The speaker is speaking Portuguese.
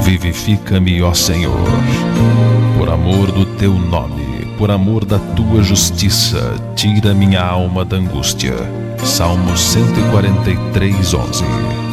Vivifica-me, ó Senhor, por amor do teu nome, por amor da tua justiça, tira minha alma da angústia. Salmo 143:11.